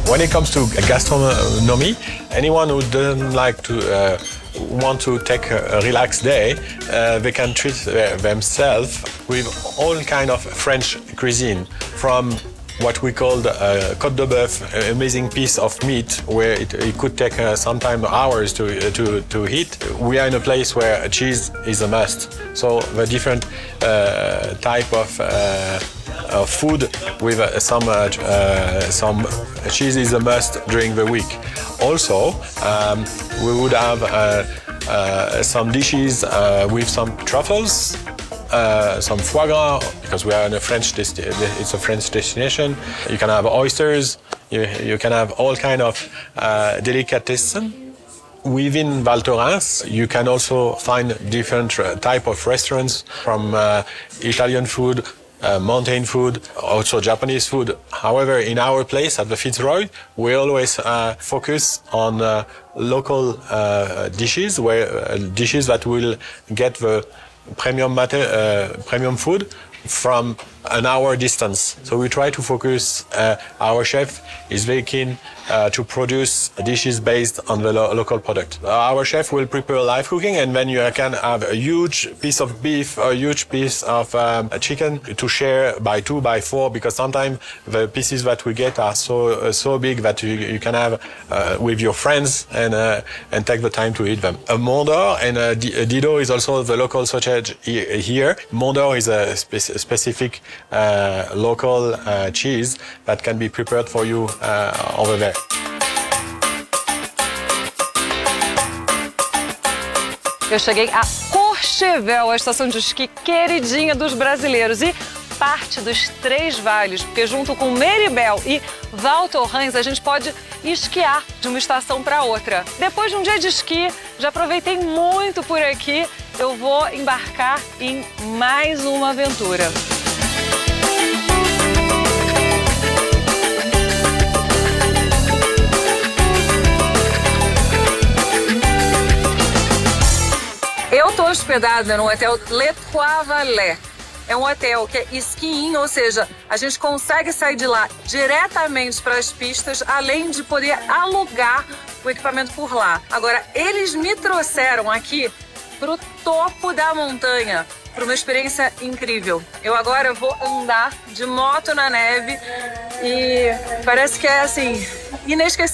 When it comes to gastronomy, anyone who doesn't like to want to take a relaxed day, they can treat themselves with all kind of French cuisine, from what we call the côte de bœuf, an amazing piece of meat where it could take sometimes hours to heat. We are in a place where cheese is a must. So the different type of food with some cheese is a must during the week. Also, we would have some dishes with some truffles, some foie gras, because we are in a it's a French destination. You can have oysters, you can have all kind of delicatessen. Within Val Thorens, you can also find different type of restaurants, from Italian food, mountain food, also Japanese food. However, in our place at the Fitzroy, we always focus on local dishes, dishes that will get the premium food from an hour distance. So we try to focus, our chef is very keen to produce dishes based on the local product. Our chef will prepare live cooking, and then you can have a huge piece of beef, a huge piece of chicken to share by 2, by 4, because sometimes the pieces that we get are so big that you can have with your friends and take the time to eat them. A Mondor and a Didot is also the local sausage here. Mondor is a specific local cheese that can be prepared for you over there. Eu cheguei a Courchevel, a estação de esqui queridinha dos brasileiros, e parte dos Três Vales, porque junto com Méribel e Val Thorens a gente pode esquiar de uma estação para outra. Depois de um dia de esqui, já aproveitei muito por aqui, eu vou embarcar em mais uma aventura. Eu estou hospedada no hotel Les Trois Valets. É um hotel que é ski-in, ou seja, a gente consegue sair de lá diretamente para as pistas, além de poder alugar o equipamento por lá. Agora, eles me trouxeram aqui para o topo da montanha, para uma experiência incrível. Eu agora vou andar de moto na neve e parece que é assim, inesquecível.